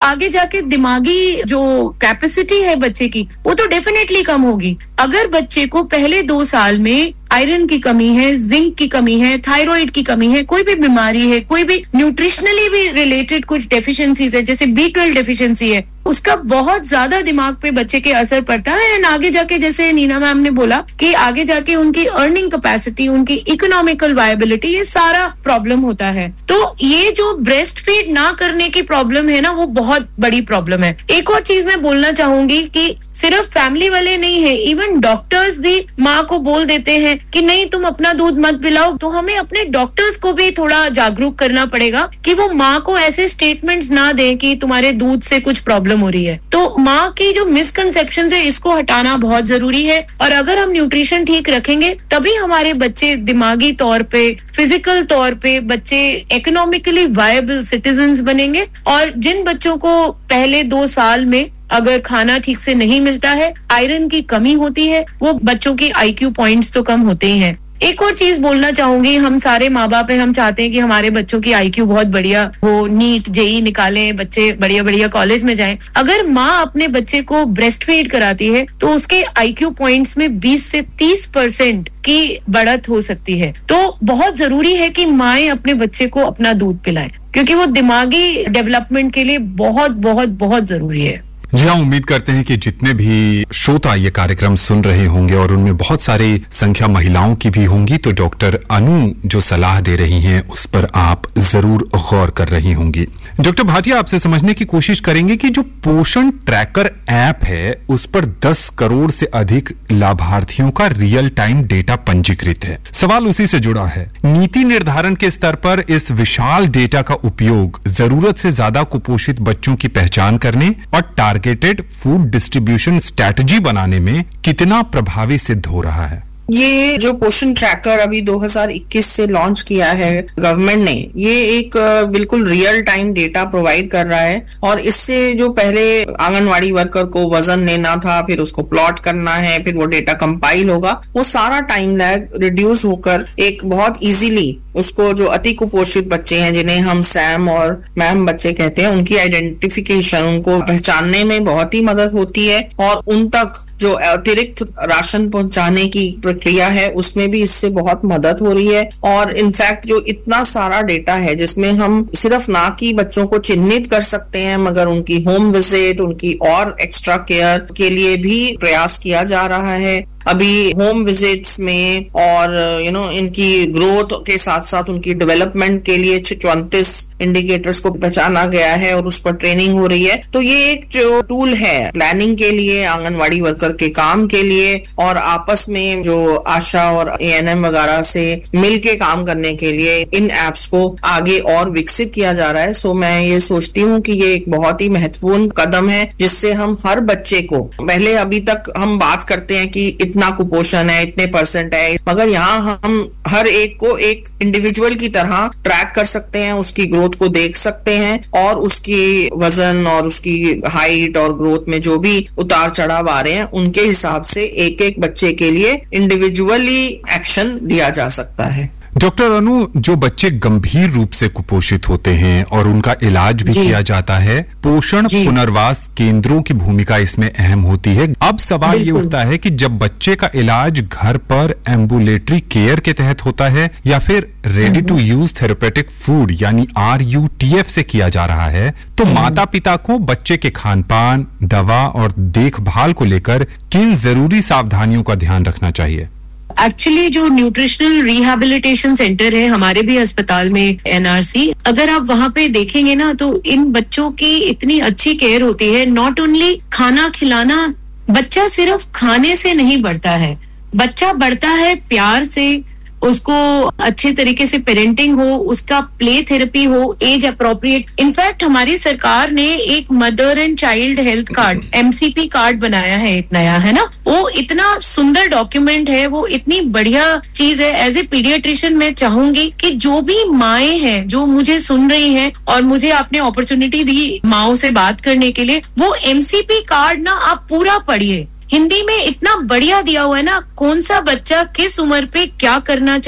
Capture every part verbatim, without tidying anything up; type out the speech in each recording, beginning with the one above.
आगे जाके दिमागी जो कैपेसिटी है बच्चे की वो तो डेफिनेटली कम होगी। अगर बच्चे को पहले दो साल में आयरन की कमी है, जिंक की कमी है, थायराइड की कमी है, कोई भी बीमारी है, कोई भी न्यूट्रिशनली भी रिलेटेड कुछ डेफिशिएंसीज है, जैसे बी ट्वेल्व डेफिशिएंसी है, उसका बहुत ज्यादा दिमाग पे बच्चे के असर पड़ता है। एंड आगे जाके जैसे नीना मैम ने बोला कि आगे जाके उनकी अर्निंग कैपेसिटी, उनकी इकोनॉमिकल वायबिलिटी, ये सारा प्रॉब्लम होता है। तो ये जो ब्रेस्ट फीड ना करने की प्रॉब्लम है ना, वो बहुत बड़ी प्रॉब्लम है। एक और चीज मैं बोलना चाहूंगी कि सिर्फ फैमिली वाले नहीं है, इवन डॉक्टर्स भी माँ को बोल देते हैं कि नहीं तुम अपना दूध मत पिलाओ। तो हमें अपने डॉक्टर्स को भी थोड़ा जागरूक करना पड़ेगा कि वो माँ को ऐसे स्टेटमेंट्स ना दें कि तुम्हारे दूध से कुछ प्रॉब्लम हो रही है। तो माँ की जो मिसकंसेप्शंस है इसको हटाना बहुत जरूरी है। और अगर हम न्यूट्रिशन ठीक रखेंगे तभी हमारे बच्चे दिमागी तौर पे, फिजिकल तौर पे बच्चे इकोनॉमिकली वायबल सिटीजन्स बनेंगे। और जिन बच्चों को पहले दो साल में अगर खाना ठीक से नहीं मिलता है, आयरन की कमी होती है, वो बच्चों की आईक्यू पॉइंट्स तो कम होते ही हैं। एक और चीज बोलना चाहूंगी, हम सारे माँ बाप हैं, हम चाहते हैं कि हमारे बच्चों की आईक्यू बहुत बढ़िया हो, नीट जेई निकालें, बच्चे बढ़िया बढ़िया कॉलेज में जाएं। अगर माँ अपने बच्चे को ब्रेस्ट फीड कराती है तो उसके आईक्यू पॉइंट्स में बीस से तीस परसेंट की बढ़त हो सकती है। तो बहुत जरूरी है कि माएं अपने बच्चे को अपना दूध पिलाएं, क्योंकि वो दिमागी डेवलपमेंट के लिए बहुत बहुत बहुत जरूरी है। जी हाँ, उम्मीद करते हैं कि जितने भी श्रोता ये कार्यक्रम सुन रहे होंगे और उनमें बहुत सारी संख्या महिलाओं की भी होंगी, तो डॉक्टर अनु जो सलाह दे रही हैं उस पर आप जरूर गौर कर रही होंगी। डॉक्टर भाटिया, आपसे समझने की कोशिश करेंगे कि जो पोषण ट्रैकर ऐप है उस पर दस करोड़ से अधिक लाभार्थियों का रियल टाइम डेटा पंजीकृत है। सवाल उसी से जुड़ा है, नीति निर्धारण के स्तर पर इस विशाल डेटा का उपयोग जरूरत से ज्यादा कुपोषित बच्चों की पहचान करने और टारगेटेड फूड डिस्ट्रीब्यूशन स्ट्रैटेजी बनाने में कितना प्रभावी सिद्ध हो रहा है? ये जो पोषण ट्रैकर अभी दो हज़ार इक्कीस से लॉन्च किया है गवर्नमेंट ने, ये एक बिल्कुल रियल टाइम डेटा प्रोवाइड कर रहा है। और इससे जो पहले आंगनवाड़ी वर्कर को वजन लेना था, फिर उसको प्लॉट करना है, फिर वो डेटा कंपाइल होगा, वो सारा टाइम लैग रिड्यूस होकर एक बहुत इजीली उसको जो अति कुपोषित बच्चे हैं, जिन्हें हम सैम और मैम बच्चे कहते हैं, उनकी आइडेंटिफिकेशन, उनको पहचानने में बहुत ही मदद होती है। और उन तक जो अतिरिक्त राशन पहुंचाने की प्रक्रिया है उसमें भी इससे बहुत मदद हो रही है। और इनफैक्ट जो इतना सारा डेटा है जिसमें हम सिर्फ ना कि बच्चों को चिन्हित कर सकते हैं, मगर उनकी होम विजिट, उनकी और एक्स्ट्रा केयर के लिए भी प्रयास किया जा रहा है। अभी होम विजिट्स में और यू नो इनकी ग्रोथ के साथ साथ उनकी डेवलपमेंट के लिए चौंतीस इंडिकेटर्स को पहचाना गया है और उस पर ट्रेनिंग हो रही है। तो ये एक जो टूल है प्लानिंग के लिए, आंगनवाड़ी वर्कर के काम के लिए, और आपस में जो आशा और एएनएम वगैरह से मिलके काम करने के लिए इन एप्स को आगे और विकसित किया जा रहा है। सो मैं ये सोचती हूँ कि ये एक बहुत ही महत्वपूर्ण कदम है, जिससे हम हर बच्चे को, पहले अभी तक हम बात करते हैं कि इतना कुपोषण है, इतने परसेंट है, मगर यहाँ हम हर एक को एक इंडिविजुअल की तरह ट्रैक कर सकते हैं, उसकी ग्रोथ को देख सकते हैं और उसकी वजन और उसकी हाइट और ग्रोथ में जो भी उतार चढ़ाव आ रहे हैं उनके हिसाब से एक एक बच्चे के लिए इंडिविजुअली एक्शन लिया जा सकता है। डॉक्टर अनु, जो बच्चे गंभीर रूप से कुपोषित होते हैं और उनका इलाज भी किया जाता है, पोषण पुनर्वास केंद्रों की भूमिका इसमें अहम होती है। अब सवाल ये उठता है कि जब बच्चे का इलाज घर पर एम्बुलेटरी केयर के तहत होता है या फिर ready to use therapeutic food यानी आर यू टी एफ से किया जा रहा है, तो माता पिता को बच्चे के खान पान, दवा और देखभाल को लेकर किन जरूरी सावधानियों का ध्यान रखना चाहिए? एक्चुअली जो न्यूट्रिशनल रिहैबिलिटेशन सेंटर है हमारे भी अस्पताल में, एनआरसी, अगर आप वहाँ पे देखेंगे ना तो इन बच्चों की इतनी अच्छी केयर होती है। नॉट ओनली खाना खिलाना, बच्चा सिर्फ खाने से नहीं बढ़ता है, बच्चा बढ़ता है प्यार से, उसको अच्छे तरीके से पेरेंटिंग हो, उसका प्ले थेरेपी हो, एज अप्रोप्रिएट। इनफैक्ट हमारी सरकार ने एक mother and child health card, MCP card बनाया है, एक नया, है ना। वो इतना सुंदर डॉक्यूमेंट है, वो इतनी बढ़िया चीज है। एज ए पीडियाट्रिशियन मैं चाहूंगी कि जो भी माएं हैं जो मुझे सुन रही हैं और मुझे आपने अपॉर्चुनिटी दी माओं से बात करने के लिए, वो एमसीपी कार्ड ना आप पूरा पढ़िए। हिंदी में इतना बढ़िया दिया हुआ है ना, कौन सा बच्चा किस उम्र पे क्या करना चाहिए,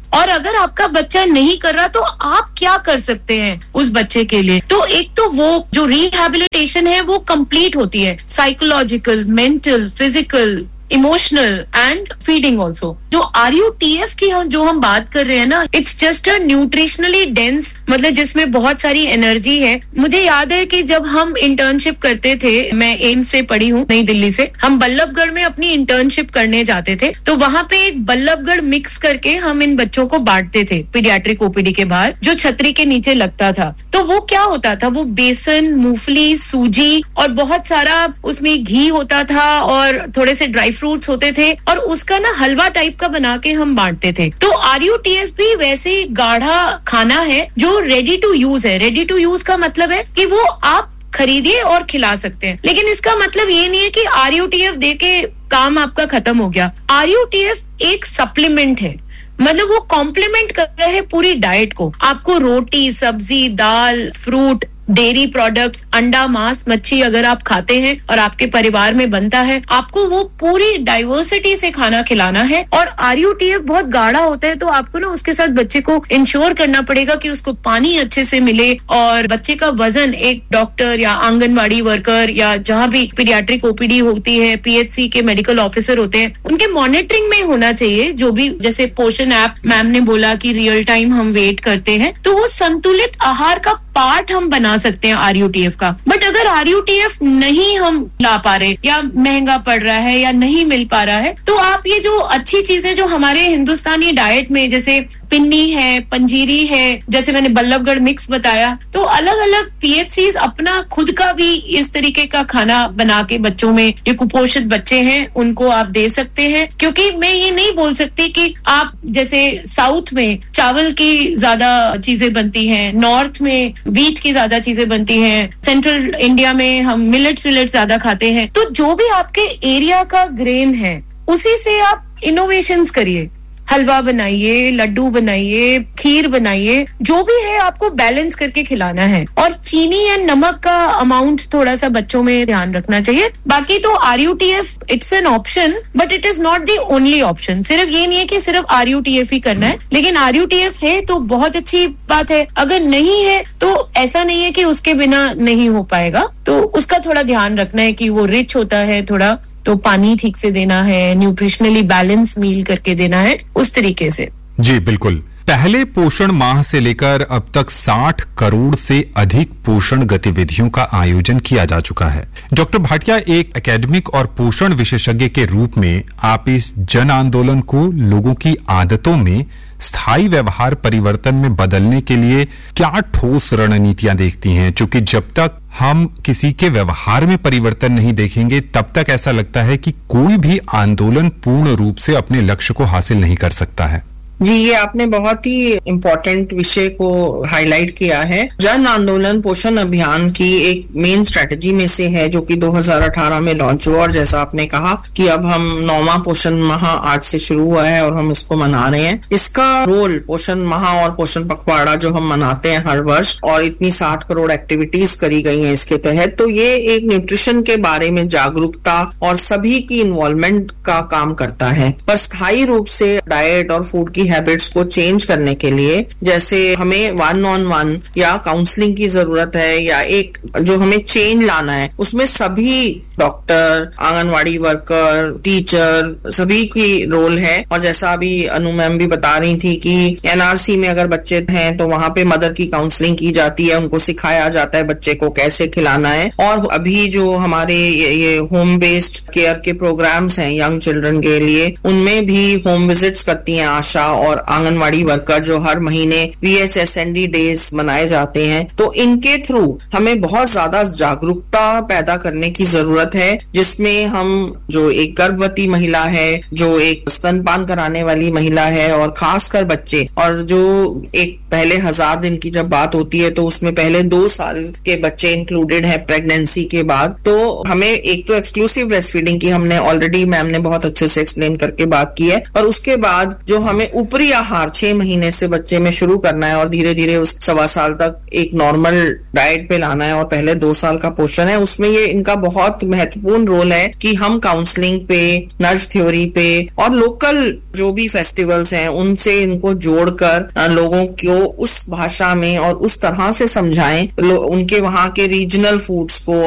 और अगर आपका बच्चा नहीं कर रहा तो आप क्या कर सकते हैं उस बच्चे के लिए। तो एक तो वो जो रिहैबिलिटेशन है वो कंप्लीट होती है, psychological, mental, physical, emotional and feeding also. जो आर यू टी एफ की हम जो हम बात कर रहे हैं ना, it's just a nutritionally dense, मतलब जिसमें बहुत सारी एनर्जी है। मुझे याद है कि जब हम इंटर्नशिप करते थे, मैं एम्स से पढ़ी हूँ नई दिल्ली से, हम बल्लभगढ़ में अपनी इंटर्नशिप करने जाते थे, तो वहां पे एक बल्लभगढ़ मिक्स करके हम इन बच्चों को बांटते थे पीडियाट्रिक ओ पी डी के बाहर, जो छतरी के नीचे लगता था। तो वो क्या होता था, वो बेसन, मूंगफली, सूजी और बहुत सारा उसमें घी होता था और थोड़े से ड्राई फ्रूट्स होते थे और उसका ना हलवा टाइप का बना के हम बांटते थे। तो आर यू टी एफ भी वैसे ही गाढ़ा खाना है जो रेडी टू यूज है। रेडी टू यूज का मतलब है कि वो आप खरीदिए और खिला सकते हैं, लेकिन इसका मतलब ये नहीं है कि आर यू टी एफ दे के काम आपका खत्म हो गया। आर यू टी एफ एक सप्लीमेंट है, मतलब वो कॉम्प्लीमेंट कर रहे हैं पूरी डाइट को। आपको रोटी, सब्जी, दाल, फ्रूट, डेयरी प्रोडक्ट्स, अंडा, मांस, मच्छी अगर आप खाते हैं और आपके परिवार में बनता है, आपको वो पूरी डाइवर्सिटी से खाना खिलाना है। और आर यू टी एफ बहुत गाढ़ा होता है, तो आपको ना उसके साथ बच्चे को इंश्योर करना पड़ेगा कि उसको पानी अच्छे से मिले और बच्चे का वजन एक डॉक्टर या आंगनवाड़ी वर्कर या जहाँ भी पीडियाट्रिक ओ पी डी होती है, पी एच सी के मेडिकल ऑफिसर होते हैं, उनके मॉनिटरिंग में होना चाहिए। जो भी जैसे पोषण ऐप मैम ने बोला कि रियल टाइम हम वेट करते हैं, तो वो संतुलित आहार का पार्ट हम बना सकते हैं आर यू टी एफ का। बट अगर आर यू टी एफ नहीं हम ला पा रहे या महंगा पड़ रहा है या नहीं मिल पा रहा है, तो आप ये जो अच्छी चीजें जो हमारे हिंदुस्तानी डाइट में, जैसे पिन्नी है, पंजीरी है, जैसे मैंने बल्लभगढ़ मिक्स बताया, तो अलग अलग पी एच सी अपना खुद का भी इस तरीके का खाना बना के बच्चों में, ये कुपोषित बच्चे हैं उनको आप दे सकते हैं। क्योंकि मैं ये नहीं बोल सकती कि आप जैसे साउथ में चावल की ज्यादा चीजें बनती हैं, नॉर्थ में व्हीट की ज्यादा चीजें बनती हैं, सेंट्रल इंडिया में हम मिलेट्स विलेट्स ज्यादा खाते हैं। तो जो भी आपके एरिया का ग्रेन है उसी से आप इनोवेशंस करिए, हलवा बनाइए, लड्डू बनाइए, खीर बनाइए, जो भी है आपको बैलेंस करके खिलाना है। और चीनी या नमक का अमाउंट थोड़ा सा बच्चों में ध्यान रखना चाहिए। बाकी तो are U T F it's an option, but it is not the only option. सिर्फ ये नहीं है कि सिर्फ आर यू टी एफ ही करना है, लेकिन आर यू टी एफ है तो बहुत अच्छी बात है। अगर नहीं है तो ऐसा नहीं है कि उसके बिना नहीं हो पाएगा, तो उसका थोड़ा ध्यान रखना है कि वो रिच होता है थोड़ा, तो पानी ठीक से देना है, न्यूट्रिशनली बैलेंस मील करके देना है, उस तरीके से। जी बिल्कुल। पहले पोषण माह से लेकर अब तक साठ करोड़ से अधिक पोषण गतिविधियों का आयोजन किया जा चुका है। डॉक्टर भाटिया, एक एकेडमिक और पोषण विशेषज्ञ के रूप में आप इस जन आंदोलन को लोगों की आदतों में स्थायी व्यवहार परिवर्तन में बदलने के लिए क्या ठोस रणनीतियां देखती हैं? क्योंकि जब तक हम किसी के व्यवहार में परिवर्तन नहीं देखेंगे, तब तक ऐसा लगता है कि कोई भी आंदोलन पूर्ण रूप से अपने लक्ष्य को हासिल नहीं कर सकता है। जी, ये आपने बहुत ही इम्पोर्टेंट विषय को हाईलाइट किया है। जन आंदोलन पोषण अभियान की एक मेन स्ट्रेटजी में से है, जो कि दो हज़ार अठारह में लॉन्च हुआ। और जैसा आपने कहा कि अब हम नौवां पोषण माह आज से शुरू हुआ है और हम इसको मना रहे हैं। इसका रोल, पोषण माह और पोषण पखवाड़ा जो हम मनाते हैं हर वर्ष, और इतनी साठ करोड़ एक्टिविटीज करी गई हैं इसके तहत, तो ये एक न्यूट्रिशन के बारे में जागरूकता और सभी की इन्वॉल्वमेंट का काम करता है। पर स्थायी रूप से डाइट और फूड की हैबिट्स को चेंज करने के लिए, जैसे हमें वन ऑन वन या काउंसलिंग की जरूरत है, या एक जो हमें चेंज लाना है, उसमें सभी डॉक्टर, आंगनवाड़ी वर्कर, टीचर, सभी की रोल है। और जैसा अभी अनु मैम भी बता रही थी कि एन आर सी में अगर बच्चे हैं तो वहां पे मदर की काउंसलिंग की जाती है, उनको सिखाया जाता है बच्चे को कैसे खिलाना है। और अभी जो हमारे ये, ये होम बेस्ड केयर के प्रोग्राम्स हैं यंग चिल्ड्रन के लिए, उनमें भी होम विजिट्स करती हैं आशा और आंगनवाड़ी वर्कर, जो हर महीने V H S N D days मनाए जाते हैं। तो इनके थ्रू हमें बहुत ज्यादा जागरूकता पैदा करने की जरूरत है, जिसमें हम जो एक गर्भवती महिला है, जो एक स्तनपान कराने वाली महिला है, और खासकर बच्चे, और जो एक पहले हजार दिन की जब बात होती है तो उसमें पहले दो साल के बच्चे इंक्लूडेड है प्रेगनेंसी के बाद। तो हमें एक तो एक्सक्लूसिव ब्रेस्ट फीडिंग की हमने ऑलरेडी मैम ने बहुत अच्छे से एक्सप्लेन करके बात की है, और उसके बाद जो हमें ऊपरी आहार छह महीने से बच्चे में शुरू करना है और धीरे धीरे उस सवा साल तक एक नॉर्मल डाइट पे लाना है और पहले दो साल का पोषण है, उसमें ये इनका बहुत महत्वपूर्ण रोल है कि हम काउंसलिंग पे, नर्ज थ्योरी पे और लोकल जो भी फेस्टिवल्स हैं उनसे इनको जोड़कर लोगों को उस भाषा में और उस तरह से समझाएं, उनके वहाँ के रीजनल फूड्स को